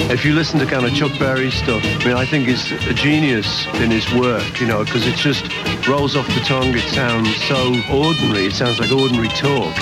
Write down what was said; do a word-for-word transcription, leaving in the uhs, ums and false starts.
If you listen to kind of Chuck Berry stuff, I mean, I think he's a genius in his work, you know, because it just rolls off the tongue. It sounds so ordinary. It sounds like ordinary talk.